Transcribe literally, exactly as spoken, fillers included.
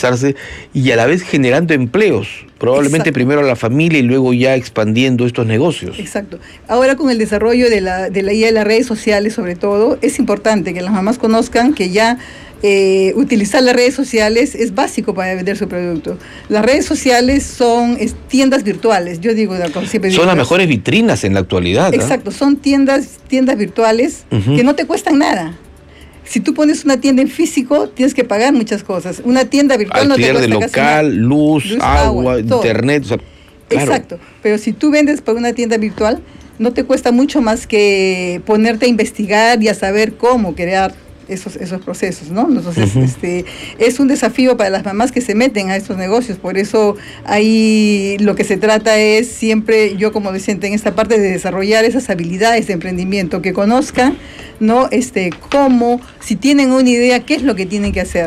especializarse y a la vez generando empleos, probablemente Exacto. primero a la familia y luego ya expandiendo estos negocios. Exacto. Ahora con el desarrollo de la, de la I A de las redes sociales sobre todo, es importante que las mamás conozcan que ya eh, utilizar las redes sociales es básico para vender su producto. Las redes sociales son es, tiendas virtuales, yo digo siempre Son digo, las mejores vitrinas en la actualidad. Exacto, ¿eh? Son tiendas, tiendas virtuales uh-huh. que no te cuestan nada. Si tú pones una tienda en físico, tienes que pagar muchas cosas. Una tienda virtual Alquiler no te cuesta de local, casi luz, luz, agua, agua internet. O sea, claro. Exacto. Pero si tú vendes por una tienda virtual, no te cuesta mucho más que ponerte a investigar y a saber cómo crear esos, esos procesos, ¿no? Entonces, uh-huh. este, es un desafío para las mamás que se meten a estos negocios. Por eso ahí lo que se trata es siempre, yo como docente en esta parte, de desarrollar esas habilidades de emprendimiento, que conozcan, ¿no? Este, cómo, si tienen una idea, qué es lo que tienen que hacer.